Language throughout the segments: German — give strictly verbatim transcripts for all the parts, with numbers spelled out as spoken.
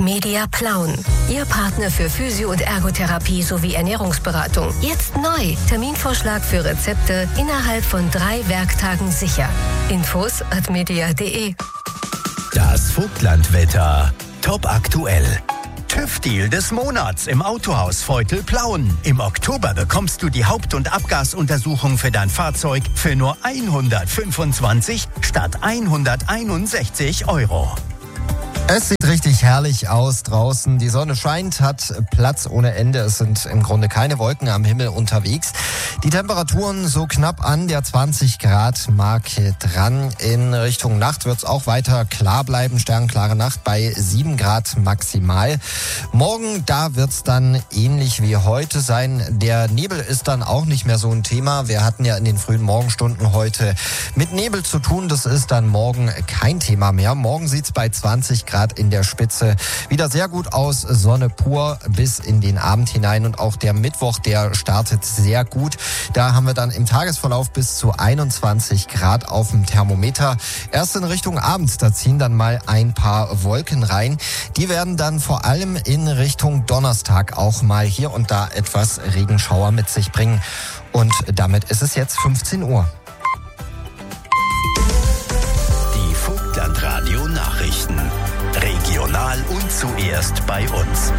Media Plauen. Ihr Partner für Physio- und Ergotherapie sowie Ernährungsberatung. Jetzt neu. Terminvorschlag für Rezepte innerhalb von drei Werktagen sicher. Infos at media punkt de. Das Vogtlandwetter. Top aktuell. TÜV-Deal des Monats im Autohaus Veutel-Plauen. Im Oktober bekommst du die Haupt- und Abgasuntersuchung für dein Fahrzeug für nur hundertfünfundzwanzig statt hunderteinundsechzig Euro. Es sieht richtig herrlich aus draußen. Die Sonne scheint, hat Platz ohne Ende. Es sind im Grunde keine Wolken am Himmel unterwegs. Die Temperaturen so knapp an der zwanzig Grad Marke dran. In Richtung Nacht wird es auch weiter klar bleiben. Sternklare Nacht bei sieben Grad maximal. Morgen, da wird es dann ähnlich wie heute sein. Der Nebel ist dann auch nicht mehr so ein Thema. Wir hatten ja in den frühen Morgenstunden heute mit Nebel zu tun. Das ist dann morgen kein Thema mehr. Morgen sieht es bei zwanzig Grad in der Spitze wieder sehr gut aus. Sonne pur bis in den Abend hinein. Und auch der Mittwoch, der startet sehr gut. Da haben wir dann im Tagesverlauf bis zu einundzwanzig Grad auf dem Thermometer. Erst in Richtung Abend, da ziehen dann mal ein paar Wolken rein. Die werden dann vor allem in Richtung Donnerstag auch mal hier und da etwas Regenschauer mit sich bringen. Und damit ist es jetzt fünfzehn Uhr. Die Vogtlandradio Nachrichten. Regional und zuerst bei uns.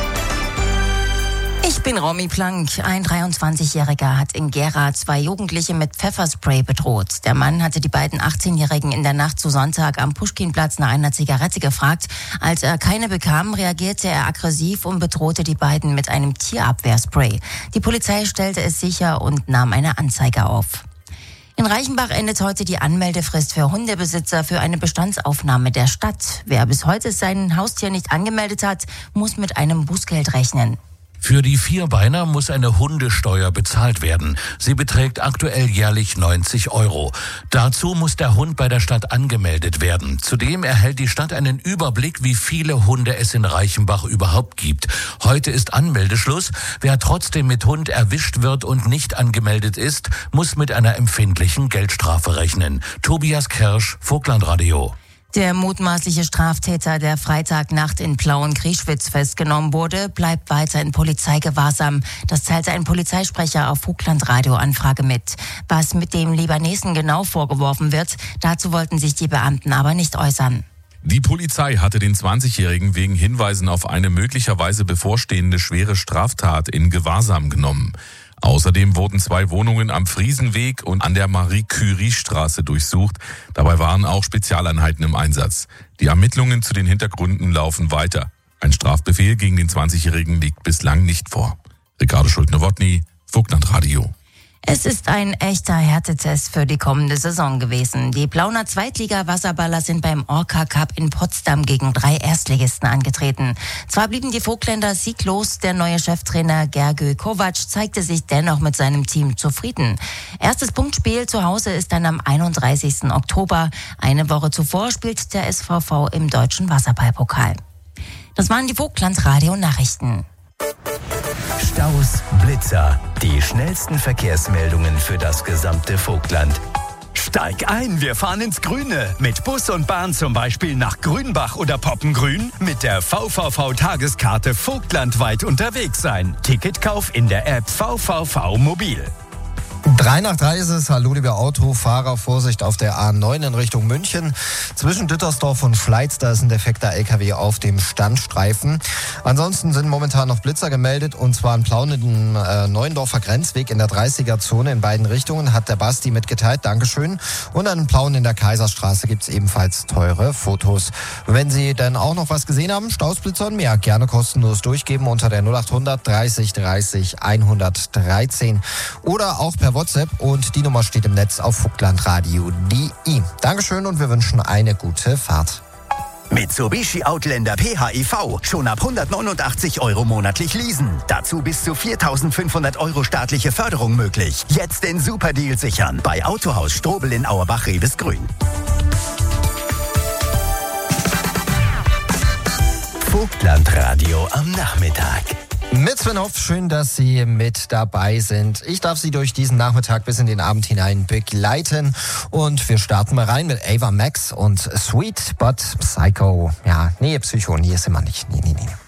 Ich bin Romy Plank. Ein dreiundzwanzigjähriger hat in Gera zwei Jugendliche mit Pfefferspray bedroht. Der Mann hatte die beiden achtzehnjährigen in der Nacht zu Sonntag am Puschkinplatz nach einer Zigarette gefragt. Als er keine bekam, reagierte er aggressiv und bedrohte die beiden mit einem Tierabwehrspray. Die Polizei stellte es sicher und nahm eine Anzeige auf. In Reichenbach endet heute die Anmeldefrist für Hundebesitzer für eine Bestandsaufnahme der Stadt. Wer bis heute sein Haustier nicht angemeldet hat, muss mit einem Bußgeld rechnen. Für die Vierbeiner muss eine Hundesteuer bezahlt werden. Sie beträgt aktuell jährlich neunzig Euro. Dazu muss der Hund bei der Stadt angemeldet werden. Zudem erhält die Stadt einen Überblick, wie viele Hunde es in Reichenbach überhaupt gibt. Heute ist Anmeldeschluss. Wer trotzdem mit Hund erwischt wird und nicht angemeldet ist, muss mit einer empfindlichen Geldstrafe rechnen. Tobias Kirsch, Vogtlandradio. Der mutmaßliche Straftäter, der Freitagnacht in Plauen-Grieschwitz festgenommen wurde, bleibt weiter in Polizeigewahrsam. Das teilte ein Polizeisprecher auf Vogtlandradio-Anfrage mit. Was mit dem Libanesen genau vorgeworfen wird, dazu wollten sich die Beamten aber nicht äußern. Die Polizei hatte den zwanzigjährigen wegen Hinweisen auf eine möglicherweise bevorstehende schwere Straftat in Gewahrsam genommen. Außerdem wurden zwei Wohnungen am Friesenweg und an der Marie-Curie-Straße durchsucht. Dabei waren auch Spezialeinheiten im Einsatz. Die Ermittlungen zu den Hintergründen laufen weiter. Ein Strafbefehl gegen den zwanzigjährigen liegt bislang nicht vor. Ricardo Schulte-Nowotny, Vogtlandradio. Es ist ein echter Härtetest für die kommende Saison gewesen. Die Plauner Zweitliga-Wasserballer sind beim Orca Cup in Potsdam gegen drei Erstligisten angetreten. Zwar blieben die Vogtländer sieglos, der neue Cheftrainer Gergő Kovac zeigte sich dennoch mit seinem Team zufrieden. Erstes Punktspiel zu Hause ist dann am einunddreißigsten Oktober. Eine Woche zuvor spielt der S V V im Deutschen Wasserballpokal. Das waren die Vogtlandradio-Nachrichten. Staus, Blitzer, die schnellsten Verkehrsmeldungen für das gesamte Vogtland. Steig ein, wir fahren ins Grüne. Mit Bus und Bahn zum Beispiel nach Grünbach oder Poppengrün. Mit der V V V-Tageskarte vogtlandweit unterwegs sein. Ticketkauf in der App V V V Mobil. Drei nach drei ist es. Hallo, liebe Autofahrer. Vorsicht auf der A neun in Richtung München. Zwischen Dittersdorf und Schleiz, da ist ein defekter L K W auf dem Standstreifen. Ansonsten sind momentan noch Blitzer gemeldet. Und zwar in Plauen im äh, Neuendorfer Grenzweg in der dreißiger-Zone in beiden Richtungen. Hat der Basti mitgeteilt. Dankeschön. Und an Plauen in der Kaiserstraße gibt's ebenfalls teure Fotos. Wenn Sie dann auch noch was gesehen haben, Staus, Blitzer und mehr, gerne kostenlos durchgeben unter der null achthundert dreißig dreißig hundertdreizehn. Oder auch per WhatsApp, und die Nummer steht im Netz auf vogtlandradio punkt de. Dankeschön und wir wünschen eine gute Fahrt. Mitsubishi Outlander P H E V. Schon ab hundertneunundachtzig Euro monatlich leasen. Dazu bis zu viertausendfünfhundert Euro staatliche Förderung möglich. Jetzt den Superdeal sichern. Bei Autohaus Strobel in Auerbach-Revesgrün. Vogtlandradio am Nachmittag. Mit Sven Hoff, schön, dass Sie mit dabei sind. Ich darf Sie durch diesen Nachmittag bis in den Abend hinein begleiten. Und wir starten mal rein mit Ava Max und Sweet But Psycho. Ja, nee, Psycho, nee, ist immer nicht. Nee, nee, nee.